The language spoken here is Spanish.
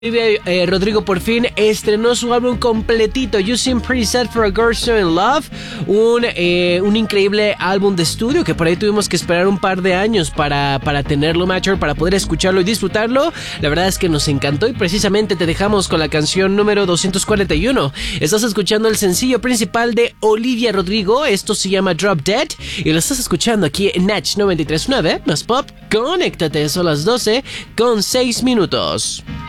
Olivia Rodrigo por fin estrenó su álbum completito, You Seem Pretty Sad for a Girl So in Love, un increíble álbum de estudio que por ahí tuvimos que esperar un par de años para tenerlo, Macho, para poder escucharlo y disfrutarlo. La verdad es que nos encantó y precisamente te dejamos con la canción número 241. Estás escuchando el sencillo principal de Olivia Rodrigo, esto se llama Drop Dead y lo estás escuchando aquí en Natch 93.9, más pop, conéctate, son las 12 con 6 minutos.